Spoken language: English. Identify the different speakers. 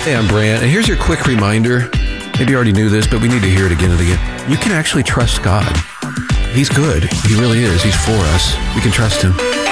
Speaker 1: Hey, I'm Brant, and here's your quick reminder. Maybe you already knew this, but we need to hear it again and again. You can actually trust God. He's good. He really is. He's for us. We can trust him.